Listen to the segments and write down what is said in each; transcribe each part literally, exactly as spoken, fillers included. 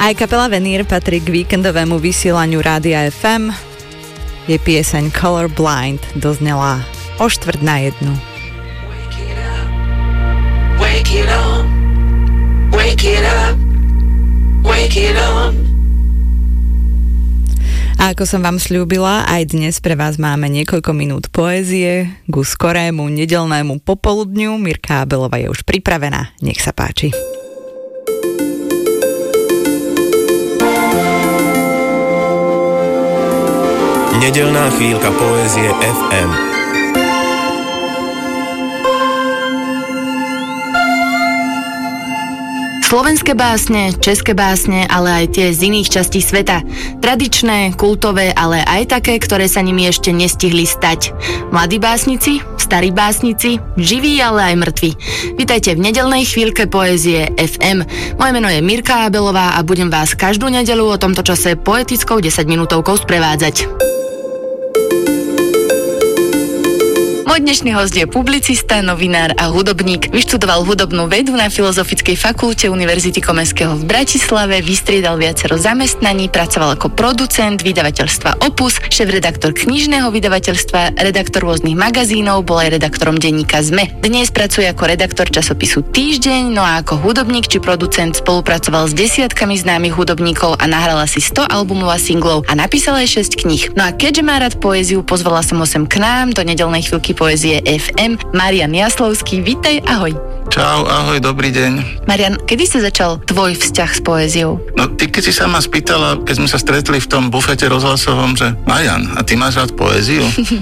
Aj kapela Venír patrí k víkendovému vysielaniu Rádia ef em. Je pieseň Colorblind, doznela o štvrť na jednu. Wake it up, wake it up, wake it up. A ako som vám sľúbila, aj dnes pre vás máme niekoľko minút poézie ku skorému nedeľnému popoludňu. Mirka Abelová je už pripravená, nech sa páči. Nedeľná chvíľka poézie ef em. Slovenské básne, české básne, ale aj tie z iných častí sveta. Tradičné, kultové, ale aj také, ktoré sa nimi ešte nestihli stať. Mladí básnici, starí básnici, živí, ale aj mŕtvi. Vítajte v nedeľnej chvíľke poézie ef em. Moje meno je Mirka Abelová a budem vás každú nedeľu o tomto čase poetickou desaťminútovkou sprevádzať. Môj dnešný host je publicista, novinár a hudobník. Vyštudoval hudobnú vedu na Filozofickej fakulte Univerzity Komenského v Bratislave, vystriedal viacero zamestnaní, pracoval ako producent vydavateľstva Opus, šéf-redaktor knižného vydavateľstva, redaktor rôznych magazínov, bol aj redaktorom denníka es em e. Dnes pracuje ako redaktor časopisu Týždeň, no a ako hudobník či producent spolupracoval s desiatkami známych hudobníkov a nahral asi sto albumov a singlov a napísal aj šesť kníh. No a keďže má rád poéziu, pozvala som ho sem k nám do nedeľnej chvíľky poézie ef em. Marian Jaslovský, vítaj, ahoj. Čau, ahoj, dobrý deň. Marian, kedy sa začal tvoj vzťah s poéziou? No, ty keď si sa ma spýtala, keď sme sa stretli v tom bufete rozhlasovom, že Marian, a ty máš rád poéziu?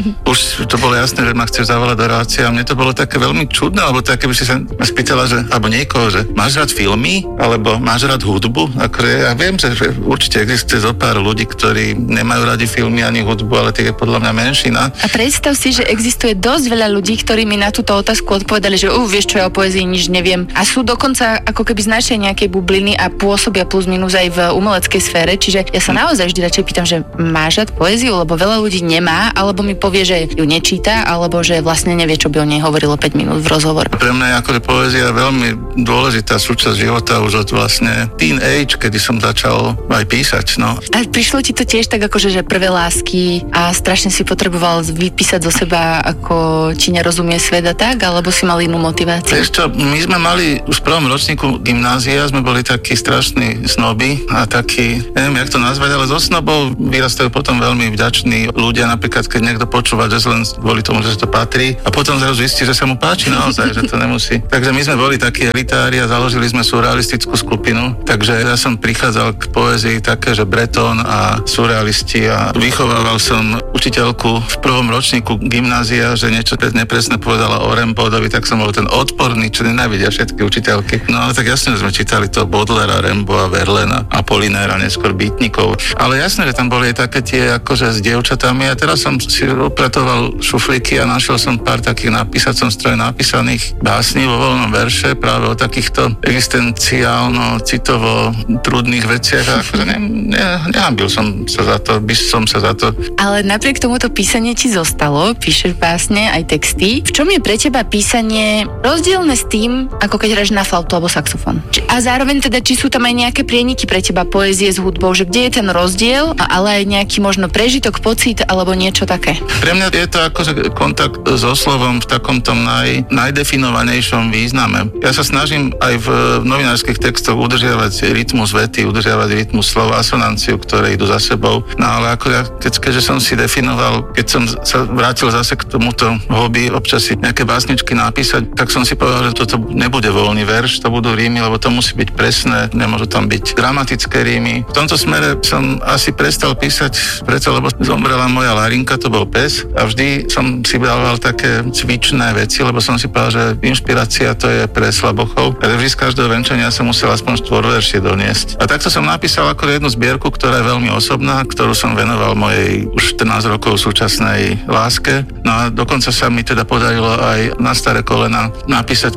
Už to bolo jasné, že ma chceš zavolať do relácie a mne to bolo také veľmi čudné, alebo také by si sa ma spýtala, že, alebo niekoho, že máš rád filmy, alebo máš rád hudbu? Ako ja viem, že, že určite existuje zo pár ľudí, ktorí nemajú radi filmy ani hudbu, ale tých je podľa mňa menšina. A predstav si, že existuje dosť veľa ľudí, ktorí mi na túto otázku odpovedali, že uh, vieš čo, ja o poézii nič neviem. A sú dokonca ako keby z našej nejakej bubliny a pôsobia plus minus aj v umeleckej sfére, čiže ja sa naozaj vždy radšej pýtam, že máš rád poéziu, lebo veľa ľudí nemá, alebo mi povie, že ju nečíta, alebo že vlastne nevie, čo by o nej hovorilo päť minút v rozhovor. Pre mňa je akože poézia veľmi dôležitá súčasť života už od vlastne teen age, kedy som začal aj písať, no. A prišlo ti to tiež tak akože, že prvé lásky a strašne si potreboval vypísať zo seba, ako ti nerozumie svet a tak, alebo si mal inú motiváciu? Vieš čo, my sme mali už v prvom ročníku gymnázia, sme boli takí strašní snoby a takí, neviem, jak to nazvať, ale zo snobov vyrastajú potom veľmi vďační ľudia, napríklad keď niekto počúva jazz len kvôli tomu, že to patrí a potom zrazu zistí, že sa mu páči naozaj, že to nemusí. Takže my sme boli takí elitári a založili sme surrealistickú skupinu, takže ja som prichádzal k poézii také, že Breton a surrealisti a vychovával som učiteľku v prvom ročníku gymnázia, že niečo nepresne povedala o Rembrandtovi, tak som bol ten odporný, čo nenávidia všetky učiteľky. No ale tak jasne, že sme čítali to Baudelairea, Rimbaуда, Verlaina, Apollinaira, neskôr Bytnikov. Ale jasne, že tam boli aj také tie akože s dievčatami a teraz som si upratoval šuflíky a našiel som pár takých na písacom stroji napísaných básní vo voľnom verše práve o takýchto existenciálno, citovo trudných veciach a akože ne, ne, nehambil som sa za to, by som sa za to. Ale napriek tomuto písanie ti zostalo, píšeš básne aj texty. V čom je pre teba písanie rozdielne s tým, ako keď hráš na flautu alebo saxofón? A zároveň teda, či sú tam aj nejaké prieniky pre teba poézie s hudbou, že kde je ten rozdiel, ale aj nejaký možno prežitok, pocit alebo niečo také? Pre mňa je to akože kontakt so slovom v takom tom naj, najdefinovanejšom význame. Ja sa snažím aj v novinárskych textoch udržiavať rytmus vety, udržiavať rytmus slov, asonanciu, ktoré idú za sebou. No ale ako ja, keď, keďže som si definoval, keď som sa vrátil zase k tomuto hobby, občas si nejaké básničky napísať, tak som si povedal, že toto nebude voľný verš, to budú rímy, lebo to musí byť presné, nemôžu tam byť dramatické rímy. V tomto smere som asi prestal písať preto, lebo zomrela moja Larinka, to bol pes a vždy som si dával také cvičné veci, lebo som si povedal, že inšpirácia to je pre slabochov. A vždy z každého venčania som musel aspoň štvorveršie doniesť. A takto som napísal ako jednu zbierku, ktorá je veľmi osobná, ktorú som venoval mojej už štrnásť rokov súčasnej láske. No a dokonca sa mi teda podarilo aj na staré kolena napísať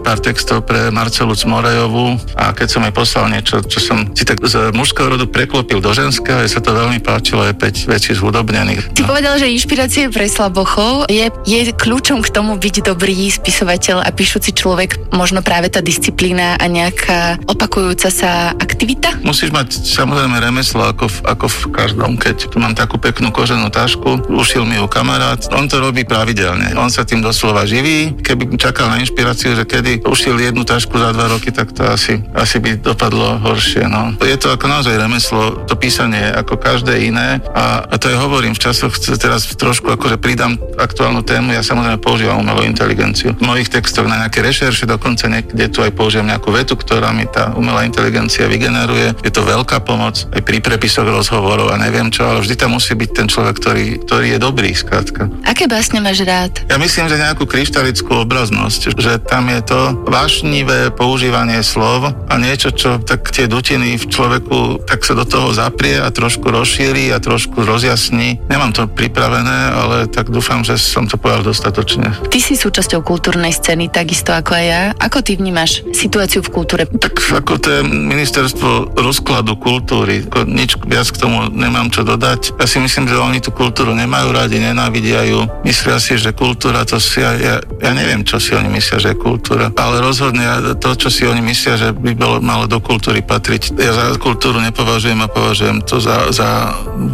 pár textov pre Marcelu Cmorejovú a keď som jej poslal niečo, čo som si tak z mužského rodu preklopil do ženského, je sa to veľmi páčilo, je päť vecí zhudobnených. Ty no. povedal, že inšpirácie pre slabochov je, je kľúčom k tomu byť dobrý spisovateľ a píšuci človek, možno práve tá disciplína a nejaká opakujúca sa aktivita? Musíš mať samozrejme remeslo ako v, ako v každom. Keď tu mám takú peknú koženú tašku, ušil mi ju kamarát, on to robí pravidelne. On sa tým doslova živí. Keby čakal na inšpiráciu, že kedy ušil jednu tašku za dva roky, tak to asi, asi by dopadlo horšie. No. Je to ako naozaj remeslo, to písanie ako každé iné a, a to je hovorím v časoch, teraz trošku akože pridám aktuálnu tému, ja samozrejme používam umelú inteligenciu. V mojich textoch na nejaké rešerše, dokonca niekde tu aj použijem nejakú vetu, ktorá mi tá umelá inteligencia vygeneruje. Je to veľká pomoc aj pri prepisoch rozhovorov a neviem čo, ale vždy tam musí byť ten človek, ktorý, ktorý je dobrý, skrátka. Aké básne máš rád? Ja myslím, že nejakú kryštalickú obraznosť, že tam je to vášnivé používanie slov a niečo, čo tak tie dutiny v človeku tak sa do toho zaprie a trošku rozšíri a trošku rozjasní. Nemám to pripravené, ale tak dúfam, že som to povedal dostatočne. Ty si súčasťou kultúrnej scény, takisto ako aj ja. Ako ty vnímaš situáciu v kultúre? Tak ako to je ministerstvo rozkladu kultúry. Nič viac k tomu nemám čo dodať. Ja si myslím, že oni tú kultúru nemajú radi, nenávidia ju. Myslia si, že kultúra to si... Ja, ja, ja neviem, čo si oni myslia, že je kultúra. Ale rozhodne to, čo si oni myslia, že by bolo, malo do kultúry patriť. Ja za kultúru nepovažujem a považujem to za... za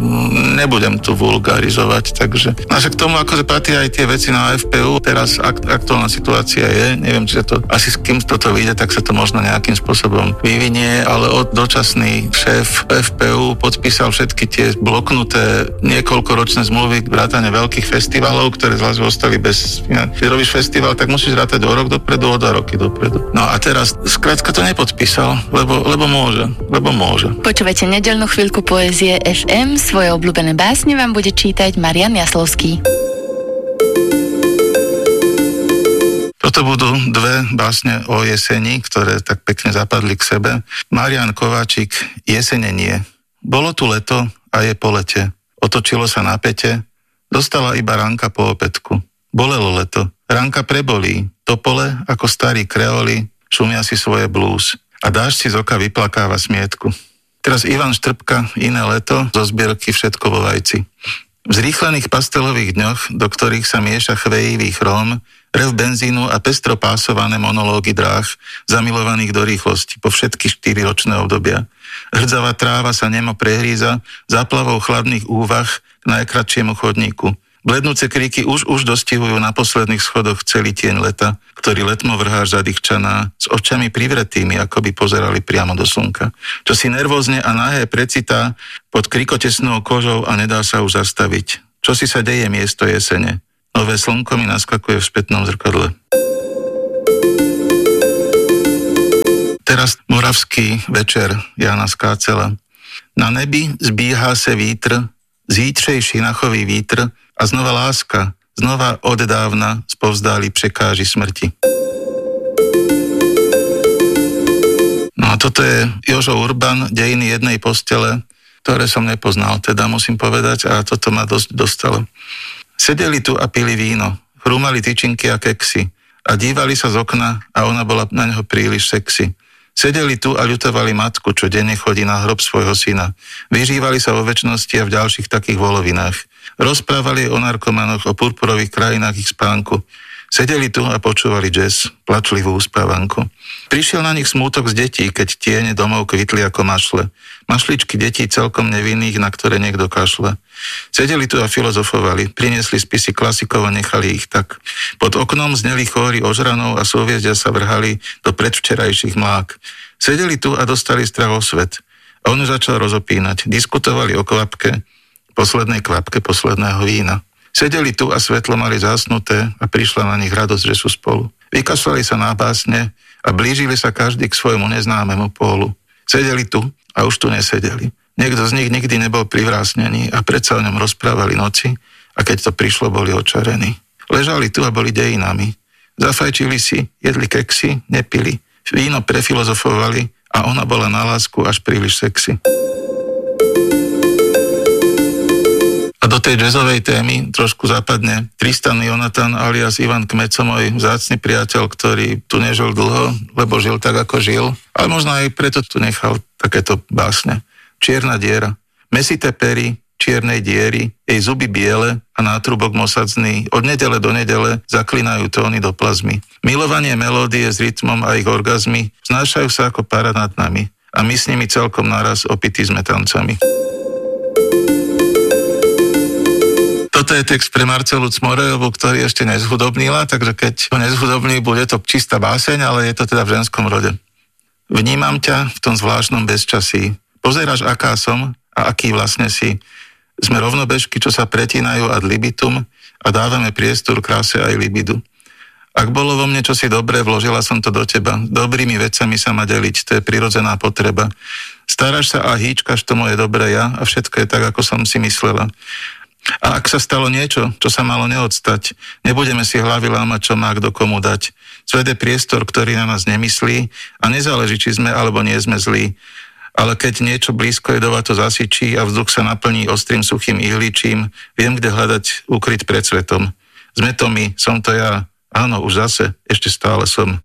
nebudem tu vulgarizovať, takže... A k tomu akože patria aj tie veci na ef pé ú. Teraz akt, aktuálna situácia je, neviem, či to... Asi s kým toto vyjde, tak sa to možno nejakým spôsobom vyvinie, ale od dočasný šéf ef pé ú podpísal všetky tie bloknuté niekoľkoročné zmluvy vrátane veľkých festivalov, ktoré zrazu ostali bez... Keď robíš festival, tak musíš rátať o rok dopredu, o dva roky dopredu. No a teraz skrátka to nepodpísal, lebo, lebo môže, lebo môže. Počúvajte nedeľnú chvíľku poézie ef em, svoje obľúbené básne vám bude čítať Marian Jaslovský. Toto budú dve básne o jeseni, ktoré tak pekne zapadli k sebe. Marian Kováčik, Jesenenie. Bolo tu leto a je po lete. Otočilo sa na päte, dostala iba Ranka po opätku. Bolelo leto, Ranka prebolí, topole ako starí kreoli šumia si svoje blues a dážď si z oka vyplakáva smietku. Teraz Ivan Štrbka, Iné leto, zo zbierky Všetko vo vajci. V zrýchlených pastelových dňoch, do ktorých sa mieša chvejivý chróm, rev benzínu a pestro pásované monológy dráh, zamilovaných do rýchlosti po všetky štyri ročné obdobia. Hrdzavá tráva sa nemo prehríza záplavou chladných úvah k najkratšiemu chodníku. Blednúce kríky už už dostihujú na posledných schodoch celý tieň leta, ktorý letmo vrhá žadých-čaná s očami privretými, ako by pozerali priamo do slnka. Čo si nervózne a nahé precitá pod krikotesnou kožou a nedá sa už zastaviť. Čo si sa deje miesto jesene? Nové slnko mi naskakuje v spätnom zrkadle. Teraz moravský večer Jána Skácela. Na nebi zbíhá se vítr, zítřej šinachový vítr, a znova láska, znova oddávna spovzdáli překáži smrti. No a toto je Jožo Urban, Dejiny jednej postele, ktoré som nepoznal, teda musím povedať, a toto ma dosť dostalo. Sedeli tu a pili víno, chrúmali tyčinky a keksy a dívali sa z okna a ona bola na neho príliš sexy. Sedeli tu a ľutovali matku, čo denne chodí na hrob svojho syna. Vyžívali sa o večnosti a v ďalších takých volovinách. Rozprávali o narkomanoch, o purpurových krajinách ich spánku. Sedeli tu a počúvali jazz, plačlivú uspávanku. Prišiel na nich smútok z detí, keď tiene domov kvitli ako mašle. Mašličky detí celkom nevinných, na ktoré niekto kašle. Sedeli tu a filozofovali, priniesli spisy klasikov a nechali ich tak. Pod oknom zneli chóry ožranov a súviezdia sa vrhali do predvčerajších mlák. Sedeli tu a dostali strach o svet. A on začal rozopínať. Diskutovali o kvapke, poslednej kvapke posledného vína. Sedeli tu a svetlo mali zásnuté a prišla na nich radosť, že sú spolu. Vykašľali sa na básne a blížili sa každý k svojmu neznámemu pólu. Sedeli tu a už tu nesedeli. Niekto z nich nikdy nebol privrásnený a predsa o ňom rozprávali noci a keď to prišlo, boli očarení. Ležali tu a boli dejinami. Zafajčili si, jedli keksy, nepili, víno prefilozofovali a ona bola na lásku až príliš sexy. A do tej jazzovej témy trošku zapadne Tristan Jonathan alias Ivan Kmeco, môj vzácny priateľ, ktorý tu nežil dlho, lebo žil tak, ako žil. Ale možno aj preto tu nechal takéto básne. Čierna diera. Mesité pery čiernej diery, jej zuby biele a nátrubok mosadzný od nedele do nedele zaklinajú tóny do plazmy. Milovanie melódie s rytmom a ich orgazmy znášajú sa ako para nad nami a my s nimi celkom naraz opití sme tancami. Toto je text pre Marcelu Cmorejovu, ktorý ešte nezhudobnila, takže keď ho nezhudobní, bude to čistá báseň, ale je to teda v ženskom rode. Vnímam ťa v tom zvláštnom bezčasí. Pozeráš, aká som a aký vlastne si. Sme rovnobežky, čo sa pretínajú ad libitum a dávame priestor kráse aj libidu. Ak bolo vo mne čosi dobré, vložila som to do teba. Dobrými vecami sa má deliť, to je prirodzená potreba. Staráš sa a hýčkaš to moje dobré ja a všetko je tak, ako som si myslela. A ak sa stalo niečo, čo sa malo neodstať, nebudeme si hlavy lámať, čo má kto komu dať. Svet je priestor, ktorý na nás nemyslí a nezáleží, či sme alebo nie sme zlí. Ale keď niečo blízko jedovato zasyčí a vzduch sa naplní ostrým suchým ihličím, viem, kde hľadať ukryt pred svetom. Sme to my, som to ja. Áno, už zase, ešte stále som.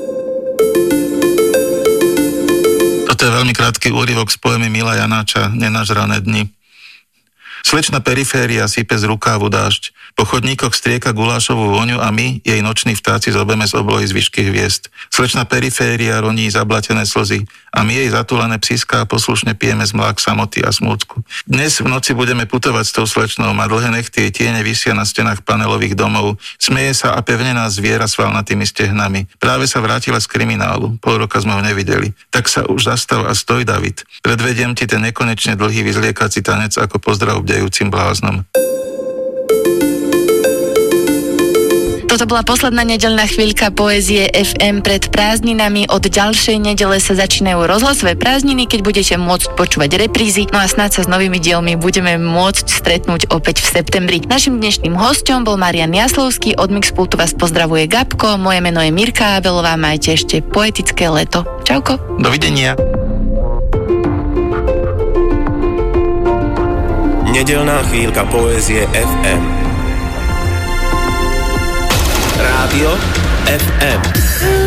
Toto je veľmi krátky úryvok z poemy Mila Janáča Nenažrané dni. Slečna periféria sype z rukávu dážď. Po chodníkoch strieka gulášovú voňu a my, jej noční vtáci, zobeme z oblohy zvyšky hviezd. Slečna periféria roní zablatené slzy a my jej zatúlené psíska a poslušne pijeme z mlák samoty a smútku. Dnes v noci budeme putovať s tou slečnou, má dlhé nechty, jej tiene visia na stenách panelových domov, smeje sa a pevne nás zviera svalnatými stehnami. Práve sa vrátila z kriminálu, pol roka sme ho nevideli. Tak sa už zastav a stoj, David. Predvediem ti ten nekonečne dlhý vyzliekací tanec ako pozdrav bdejúcim bláznom. Toto bola posledná nedeľná chvíľka poézie ef em pred prázdninami. Od ďalšej nedele sa začínajú rozhlasové prázdniny, keď budete môcť počúvať reprízy. No a snáď sa s novými dielmi budeme môcť stretnúť opäť v septembri. Našim dnešným hosťom bol Marian Jaslovský, od Mixpultu vás pozdravuje Gabko, moje meno je Mirka Abelová, majte ešte poetické leto. Čauko. Dovidenia. Nedeľná chvíľka poézie ef em. Rádio ef em.